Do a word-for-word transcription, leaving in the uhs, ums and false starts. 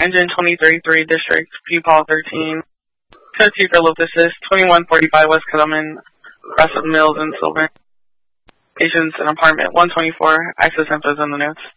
Engine twenty-three three District, P-Paul thirteen. Tennessee for Lopez Assist, twenty-one forty-five West Kellerman, Russell Mills and Silver. Patients in apartment one twenty-four, access infos in the notes.